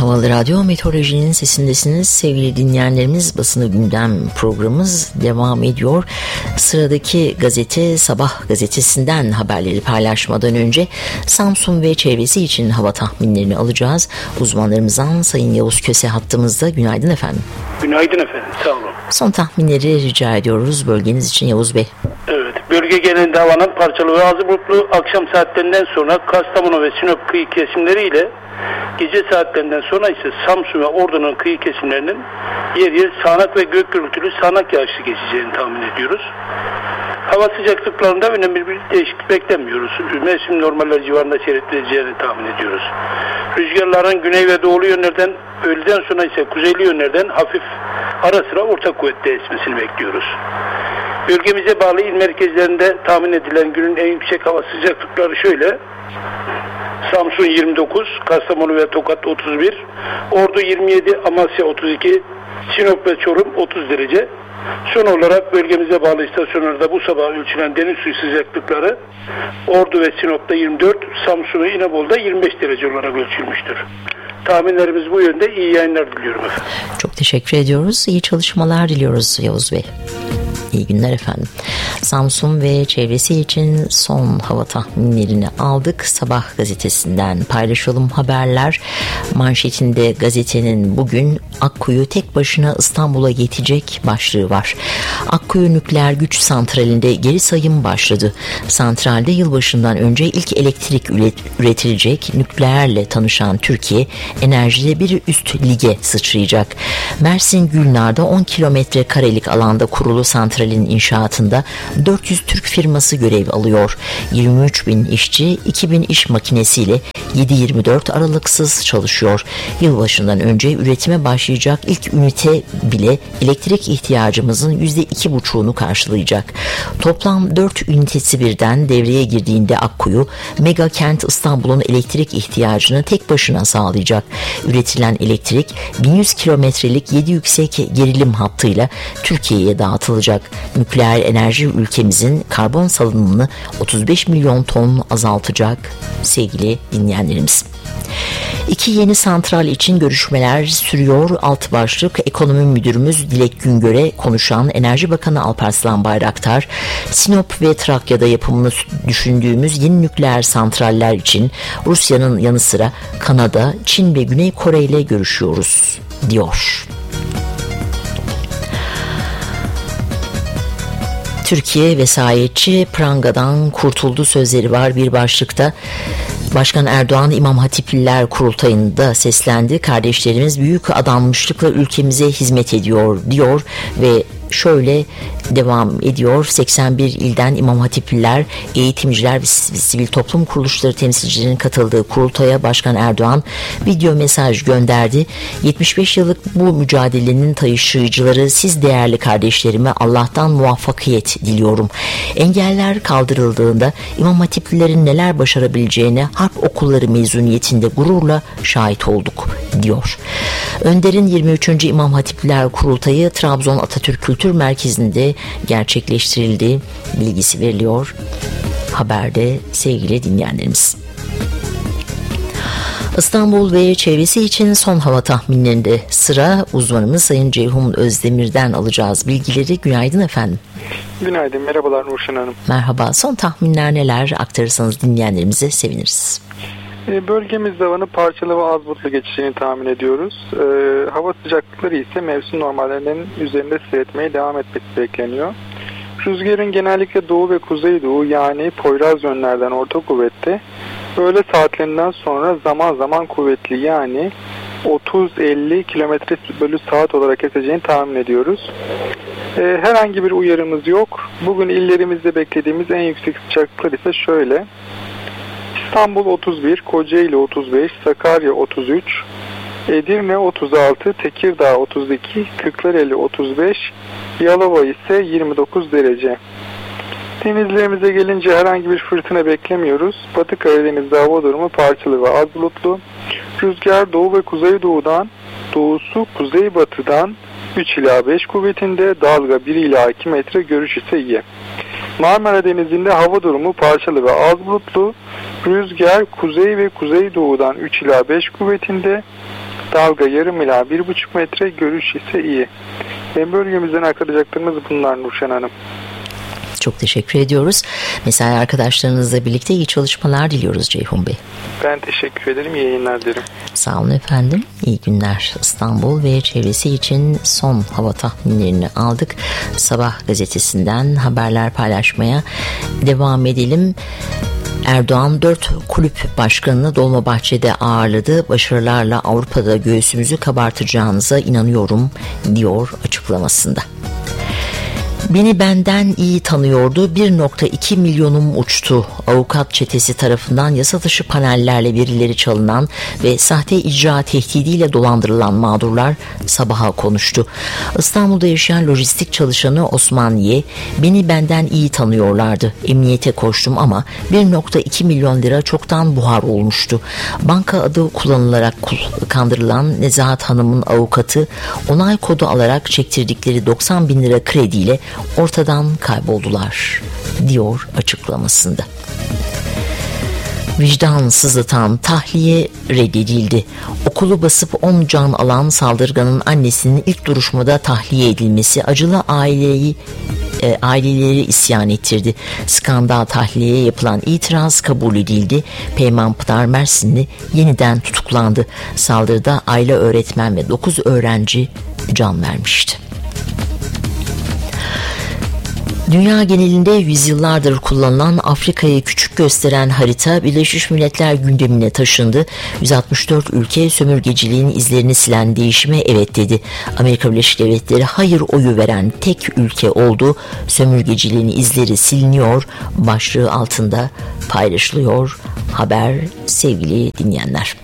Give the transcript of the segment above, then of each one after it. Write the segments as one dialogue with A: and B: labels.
A: Havalı Radyo Meteoroloji'nin sesindesiniz. Sevgili dinleyenlerimiz, basını gündem programımız devam ediyor. Sıradaki gazete Sabah gazetesinden haberleri paylaşmadan önce Samsun ve çevresi için hava tahminlerini alacağız. Uzmanlarımızdan Sayın Yavuz Köse hattımızda. Günaydın efendim.
B: Günaydın efendim, sağ olun.
A: Son tahminleri rica ediyoruz bölgeniz için Yavuz Bey.
B: Evet, bölge genelinde havanın parçalı ve az bulutlu, akşam saatlerinden sonra Kastamonu ve Sinop kıyı kesimleriyle gece saatlerinden sonra ise Samsun ve Ordu'nun kıyı kesimlerinin yer yer sağanak ve gök gürültülü sağanak yağışlı geçeceğini tahmin ediyoruz. Hava sıcaklıklarında önemli bir değişiklik beklemiyoruz. Mevsim normaller civarında seyredileceğini tahmin ediyoruz. Rüzgarların güney ve doğulu yönlerden, öğleden sonra ise kuzeyli yönlerden hafif ara sıra orta kuvvetli esmesini bekliyoruz. Bölgemize bağlı il merkezlerinde tahmin edilen günün en yüksek hava sıcaklıkları şöyle: Samsun 29, Kastamonu ve Tokat 31, Ordu 27, Amasya 32, Sinop ve Çorum 30 derece. Son olarak bölgemize bağlı istasyonlarda bu sabah ölçülen deniz suyu sıcaklıkları Ordu ve Sinop'ta 24, Samsun ve İnebolu'da 25 derece olarak ölçülmüştür. Tahminlerimiz bu yönde. İyi yayınlar diliyorum efendim.
A: Çok teşekkür ediyoruz. İyi çalışmalar diliyoruz Yavuz Bey. İyi günler efendim. Samsun ve çevresi için son hava tahminlerini aldık. Sabah gazetesinden paylaşalım haberler. Manşetinde gazetenin bugün Akkuyu tek başına İstanbul'a yetecek başlığı var. Akkuyu Nükleer Güç Santrali'nde geri sayım başladı. Santralde yılbaşından önce ilk elektrik üretilecek. Nükleerle tanışan Türkiye enerjide bir üst lige sıçrayacak. Mersin Gülnar'da 10 kilometre karelik alanda kurulu santralin inşaatında 400 Türk firması görev alıyor. 23 bin işçi 2000 iş makinesiyle 7/24 aralıksız çalışıyor. Yılbaşından önce üretime başlayacak ilk ünite bile elektrik ihtiyacımızın %2,5'unu karşılayacak. Toplam 4 ünitesi birden devreye girdiğinde Akkuyu, mega kent İstanbul'un elektrik ihtiyacını tek başına sağlayacak. Üretilen elektrik 1100 kilometrelik 7 yüksek gerilim hattıyla Türkiye'ye dağıtılacak. Nükleer enerji ülkemizin karbon salınımını 35 milyon ton azaltacak sevgili dinleyenlerimiz. 2 yeni santral için görüşmeler sürüyor. Alt başlık: Ekonomi Müdürümüz Dilek Güngör'e konuşan Enerji Bakanı Alparslan Bayraktar, Sinop ve Trakya'da yapımını düşündüğümüz yeni nükleer santraller için Rusya'nın yanı sıra Kanada, Çin ve Güney Kore ile görüşüyoruz diyor. Türkiye vesayetçi prangadan kurtuldu sözleri var bir başlıkta. Başkan Erdoğan İmam Hatipliler Kurultayı'nda seslendi. Kardeşlerimiz büyük adanmışlıkla ülkemize hizmet ediyor diyor ve şöyle devam ediyor. 81 ilden İmam Hatipliler, eğitimciler ve sivil toplum kuruluşları temsilcilerinin katıldığı kurultaya Başkan Erdoğan video mesaj gönderdi. 75 yıllık bu mücadelenin taşıyıcıları siz değerli kardeşlerime Allah'tan muvaffakiyet diliyorum. Engeller kaldırıldığında İmam Hatiplilerin neler başarabileceğine harp okulları mezuniyetinde gururla şahit olduk diyor. Önder'in 23. İmam Hatipliler Kurultayı Trabzon Atatürk Kültür Merkezi'nde gerçekleştirildi bilgisi veriliyor haberde sevgili dinleyenlerimiz. İstanbul ve çevresi için son hava tahminlerinde sıra uzmanımız Sayın Ceyhun Özdemir'den alacağız bilgileri. Günaydın efendim.
C: Günaydın, merhabalar Nurşen Hanım.
A: Merhaba, son tahminler neler, aktarırsanız dinleyenlerimize seviniriz.
C: Bölgemizde havanın parçalı ve az bulutlu geçeceğini tahmin ediyoruz. Hava sıcaklıkları ise mevsim normallerinin üzerinde seyretmeye devam etmesi bekleniyor. Rüzgarın genellikle doğu ve kuzeydoğu yani Poyraz yönlerden orta kuvvetli, öğle saatlerinden sonra zaman zaman kuvvetli yani 30-50 km/saat olarak eseceğini tahmin ediyoruz. Herhangi bir uyarımız yok. Bugün illerimizde beklediğimiz en yüksek sıcaklıklar ise şöyle: İstanbul 31, Kocaeli 35, Sakarya 33, Edirne 36, Tekirdağ 32, Kırklareli 35, Yalova ise 29 derece. Denizlerimize gelince herhangi bir fırtına beklemiyoruz. Batı Karadeniz'de hava durumu parçalı ve az bulutlu. Rüzgar doğu ve kuzeydoğudan, doğusu kuzeybatıdan 3 ila 5 kuvvetinde, dalga 1 ila 2 metre, görüş ise iyi. Marmara Denizi'nde hava durumu parçalı ve az bulutlu. Rüzgar kuzey ve kuzeydoğudan 3 ila 5 kuvvetinde. Dalga yarım ila 1,5 metre, görüş ise iyi. Bölgemizden aktaracaklarımız bunlar Nurşen Hanım.
A: Çok teşekkür ediyoruz. Mesai arkadaşlarınızla birlikte iyi çalışmalar diliyoruz Ceyhun Bey.
C: Ben teşekkür ederim. İyi yayınlar dilerim.
A: Sağ olun efendim. İyi günler. İstanbul ve çevresi için son hava tahminlerini aldık. Sabah gazetesinden haberler paylaşmaya devam edelim. Erdoğan 4 kulüp başkanını Dolmabahçe'de ağırladı. Başarılarla Avrupa'da göğsümüzü kabartacağınıza inanıyorum diyor açıklamasında. Beni benden iyi tanıyordu. 1,2 milyonum uçtu. Avukat çetesi tarafından yasa dışı panellerle verileri çalınan ve sahte icra tehdidiyle dolandırılan mağdurlar sabaha konuştu. İstanbul'da yaşayan lojistik çalışanı Osman Y. Beni benden iyi tanıyorlardı. Emniyete koştum ama 1,2 milyon lira çoktan buhar olmuştu. Banka adı kullanılarak kandırılan Nezahat Hanım'ın avukatı onay kodu alarak çektirdikleri 90 bin lira krediyle ortadan kayboldular diyor açıklamasında. Vicdan sızlatan tahliye reddedildi. Okulu basıp 10 can alan saldırganın annesinin ilk duruşmada tahliye edilmesi acılı aileleri isyan ettirdi. Skandal tahliyeye yapılan itiraz kabul edildi. Peyman Pınar Mersinli yeniden tutuklandı. Saldırıda aile öğretmen ve 9 öğrenci can vermişti. Dünya genelinde yüzyıllardır kullanılan Afrika'yı küçük gösteren harita Birleşmiş Milletler gündemine taşındı. 164 ülke sömürgeciliğin izlerini silen değişime evet dedi. Amerika Birleşik Devletleri hayır oyu veren tek ülke oldu. Sömürgeciliğin izleri siliniyor başlığı altında paylaşılıyor haber sevgili dinleyenler.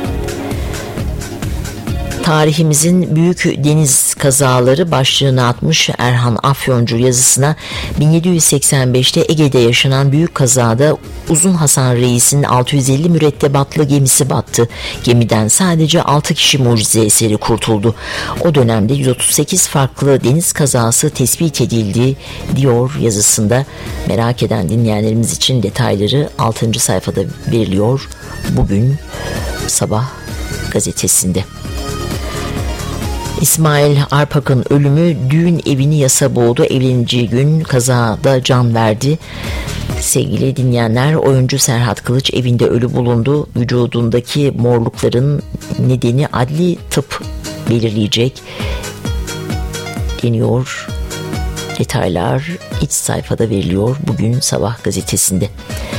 A: Tarihimizin büyük deniz kazaları başlığını atmış Erhan Afyoncu yazısına 1785'te Ege'de yaşanan büyük kazada Uzun Hasan Reis'in 650 mürettebatlı gemisi battı. Gemiden sadece 6 kişi mucize eseri kurtuldu. O dönemde 138 farklı deniz kazası tespit edildi diyor yazısında. Merak eden dinleyenlerimiz için detayları 6. sayfada veriliyor bugün Sabah gazetesinde. İsmail Arpak'ın ölümü düğün evini yasa boğdu. Evleneceği gün kazada can verdi. Sevgili dinleyenler, oyuncu Serhat Kılıç evinde ölü bulundu. Vücudundaki morlukların nedeni adli tıp belirleyecek deniyor. Detaylar iç sayfada veriliyor bugün Sabah gazetesinde.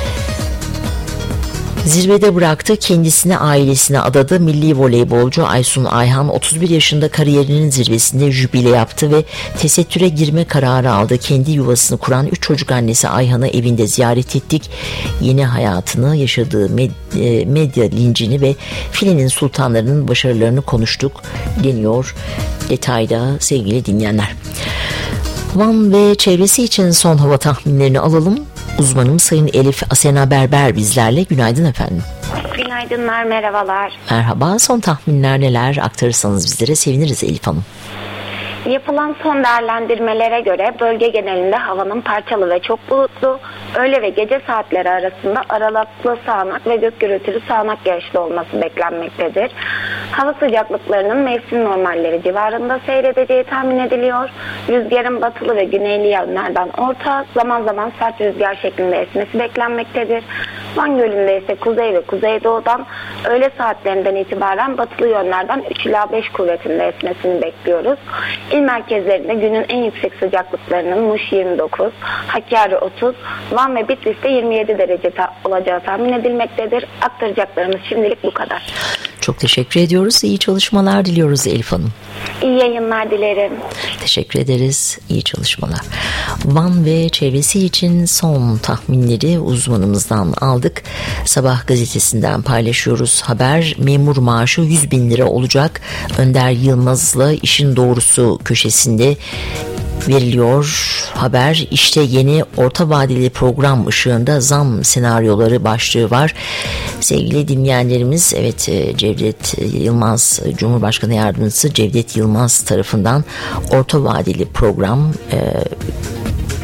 A: Zirvede bıraktı, kendisine ailesine adadı. Milli voleybolcu Aysun Ayhan 31 yaşında kariyerinin zirvesinde jübile yaptı ve tesettüre girme kararı aldı. Kendi yuvasını kuran 3 çocuk annesi Ayhan'ı evinde ziyaret ettik. Yeni hayatını, yaşadığı medya lincini ve filenin sultanlarının başarılarını konuştuk deniyor detayda sevgili dinleyenler. Van ve çevresi için son hava tahminlerini alalım. Uzmanım Sayın Elif Asena Berber bizlerle. Günaydın efendim.
D: Günaydınlar, merhabalar.
A: Merhaba, son tahminler neler aktarırsanız bizlere seviniriz Elif Hanım.
D: Yapılan son değerlendirmelere göre bölge genelinde havanın parçalı ve çok bulutlu, öğle ve gece saatleri arasında aralıklı sağanak ve gök gürültülü sağanak yağışlı olması beklenmektedir. Hava sıcaklıklarının mevsim normalleri civarında seyredeceği tahmin ediliyor. Rüzgarın batılı ve güneyli yönlerden orta, zaman zaman sert rüzgar şeklinde esmesi beklenmektedir. Van Gölü'nde ise kuzey ve kuzeydoğudan öğle saatlerinden itibaren batılı yönlerden 3 ila 5 kuvvetinde esmesini bekliyoruz. İl merkezlerinde günün en yüksek sıcaklıklarının Muş 29, Hakkari 30, Van ve Bitlis'te 27 derece olacağı tahmin edilmektedir. Aktaracaklarımız şimdilik bu kadar.
A: Çok teşekkür ediyoruz. İyi çalışmalar diliyoruz Elif Hanım.
D: İyi yayınlar dilerim.
A: Teşekkür ederiz. İyi çalışmalar. Van ve çevresi için son tahminleri uzmanımızdan aldık. Sabah gazetesinden paylaşıyoruz. Haber memur maaşı 100 bin lira olacak. Önder Yılmaz'la işin doğrusu köşesinde veriliyor. Haber işte yeni orta vadeli program ışığında zam senaryoları başlığı var. Sevgili dinleyenlerimiz, evet, Cevdet Yılmaz, Cumhurbaşkanı Yardımcısı Cevdet Yılmaz tarafından orta vadeli program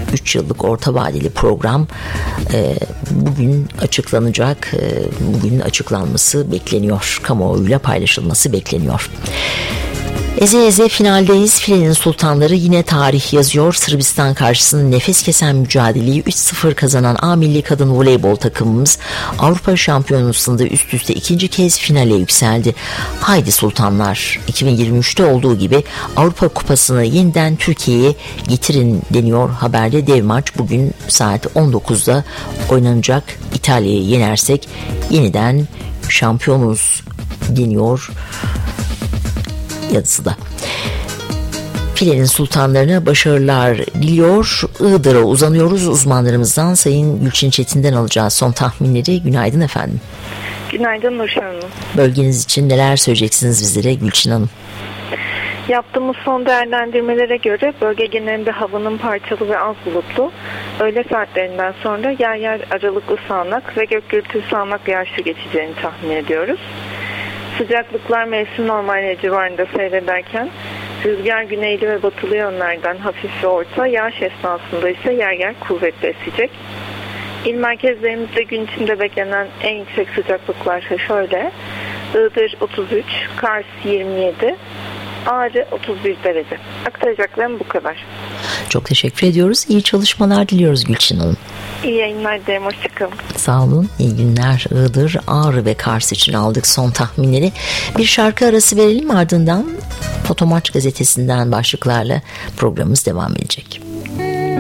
A: 3 yıllık orta vadeli program bugün açıklanacak. Bugün açıklanması bekleniyor. Kamuoyuyla paylaşılması bekleniyor. Eze eze finaldeyiz. Filenin sultanları yine tarih yazıyor. Sırbistan karşısında nefes kesen mücadeleyi 3-0 kazanan A milli kadın voleybol takımımız Avrupa Şampiyonası'nda üst üste ikinci kez finale yükseldi. Haydi sultanlar, 2023'te olduğu gibi Avrupa Kupası'nı yeniden Türkiye'ye getirin deniyor haberde. Dev maç bugün saat 19'da oynanacak. İtalya'yı yenersek yeniden şampiyonuz deniyor yazıda. Filenin sultanlarına başarılar diliyor. Iğdır'a uzanıyoruz. Uzmanlarımızdan Sayın Gülçin Çetin'den alacağız son tahminleri. Günaydın efendim.
E: Günaydın Nurşen Hanım.
A: Bölgeniz için neler söyleyeceksiniz bizlere Gülçin Hanım?
E: Yaptığımız son değerlendirmelere göre bölge genelinde havanın parçalı ve az bulutlu. Öğle saatlerinden sonra yer yer aralıklı sağanak ve gök gürültülü sağanak yağışlı geçeceğini tahmin ediyoruz. Sıcaklıklar mevsim normalleri civarında seyrederken rüzgar güneyli ve batılı yönlerden hafif ve orta, yağış esnasında ise yer yer kuvvetli esecek. İl merkezlerimizde gün içinde beklenen en yüksek sıcaklıklar şöyle: Iğdır 33, Kars 27, Ağrı 31 derece. Aktaracaklarım bu kadar.
A: Çok teşekkür ediyoruz. İyi çalışmalar diliyoruz Gülçin Hanım.
E: İyi yayınlar dilerim. Hoşçakalın.
A: Sağ olun. İyi günler. Iğdır, Ağrı ve Kars için aldık son tahminleri. Bir şarkı arası verelim, ardından Fotomaç gazetesinden başlıklarla programımız devam edecek.